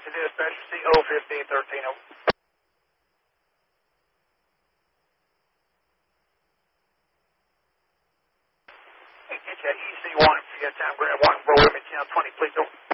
to dispatch, CO-1513, over. Hey, get that EC1 if you got time, grab one, roll with me, channel 20, please, over.